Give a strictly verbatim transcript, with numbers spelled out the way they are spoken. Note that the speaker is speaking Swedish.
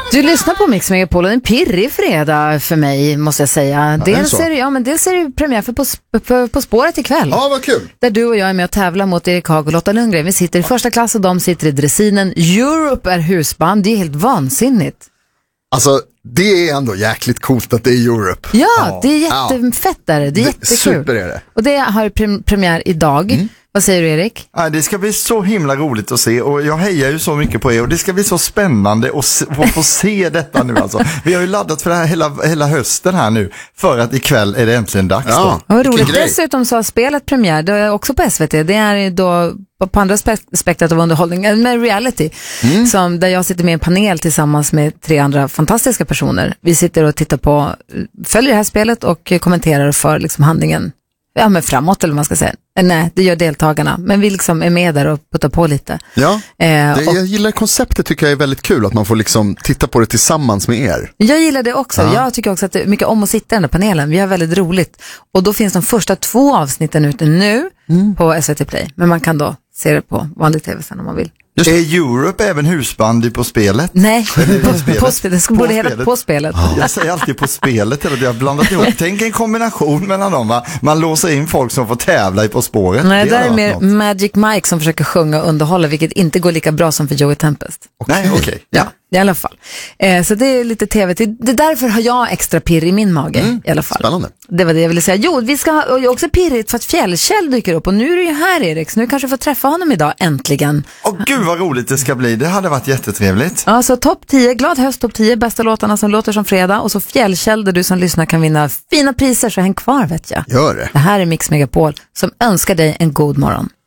Du lyssnar på Mix Megapol, en pirrig fredag för mig måste jag säga. Dels är, är, det, ja, men dels är det premiär för på, på, på spåret ikväll. Ja, vad kul. Där du och jag är med och tävlar mot Erik Hag och Lotta Lundgren. Vi sitter i första klass och de sitter i dressinen. Europe är husband, det är helt vansinnigt. Alltså, det är ändå jäkligt coolt att det är Europe. Ja, ja. Det är jättefett där. Det är det, jättekul. Super är det. Och det har pre- premiär idag. Mm. Vad säger du, Erik? Ja, det ska bli så himla roligt att se och jag hejar ju så mycket på er och det ska bli så spännande att se, att få se detta nu alltså. Vi har ju laddat för det här hela, hela hösten här nu för att ikväll är det äntligen dags ja, då. Vad roligt. Dessutom så har spelet premiär, det är också på S V T. Det är då på andra spe- spektrat av underhållning, med reality. Mm. Som, där jag sitter med i en panel tillsammans med tre andra fantastiska personer. Vi sitter och tittar på, följer det här spelet och kommenterar för liksom handlingen. Ja, men framåt eller vad man ska säga. Nej, det gör deltagarna. Men vi liksom är med där och puttar på lite. Ja, eh, det, jag gillar konceptet, tycker jag är väldigt kul. Att man får liksom titta på det tillsammans med er. Jag gillar det också. Ja. Jag tycker också att det är mycket om att sitta i den här panelen. Vi har väldigt roligt. Och då finns de första två avsnitten ute nu mm. på S V T Play. Men man kan då se det på vanlig tv sen om man vill. Är Europe även husband på spelet? Nej, på, på spelet. På spelet. Det ska borde heta på spelet. Jag säger alltid på spelet, eller jag har blandat ihop. Tänk en kombination mellan dem, va? Man låser in folk som får tävla i På spåret. Nej, det där är mer något. Magic Mike som försöker sjunga och underhålla, vilket inte går lika bra som för Joey Tempest. Okay. Nej, okej. Okay. Ja, i alla fall. Eh, så det är lite tv. Det är därför har jag extra pirr i min mage, mm, i alla fall. Spännande. Det var det jag ville säga. Jo, vi ska ha också pirrigt för att Fjällkäll dyker upp. Och nu är det ju här, Erik, så nu kanske vi får träffa honom idag, äntligen. Åh gud vad roligt det ska bli. Det hade varit jättetrevligt. Ja, så topp tio, glad höst, topp tio, bästa låtarna som låter som fredag. Och så Fjällkäll, där du som lyssnar kan vinna fina priser, så häng kvar, vet jag. Gör det. Det här är Mix Megapol som önskar dig en god morgon.